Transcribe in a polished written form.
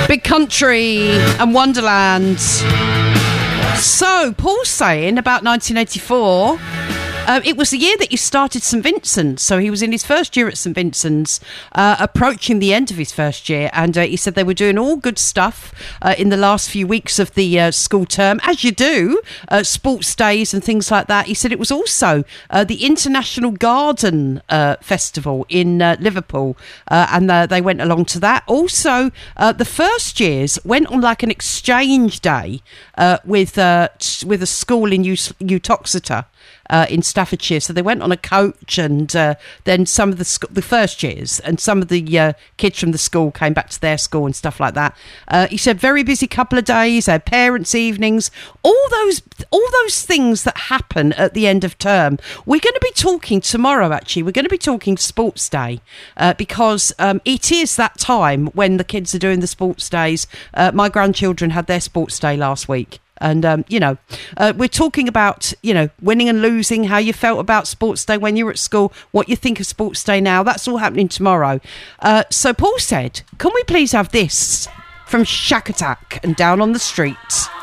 Big Country and Wonderland. So, Paul's saying about 1984, it was the year that he started St Vincent's. So he was in his first year at St Vincent's, approaching the end of his first year. And he said they were doing all good stuff in the last few weeks of the school term, as you do, sports days and things like that. He said it was also the International Garden Festival in Liverpool, and they went along to that. Also, the first years went on like an exchange day with a school in Uttoxeter. In Staffordshire, so they went on a coach, and then some of the first years and some of the kids from the school came back to their school and stuff like that. He said very busy couple of days, had parents' evenings, all those things that happen at the end of term. We're going to be talking tomorrow. Actually, we're going to be talking Sports Day because it is that time when the kids are doing the sports days. My grandchildren had their sports day last week. And, we're talking about, winning and losing, how you felt about Sports Day when you were at school, what you think of Sports Day now. That's all happening tomorrow. So Paul said, can we please have this from Shack Attack and Down on the Street?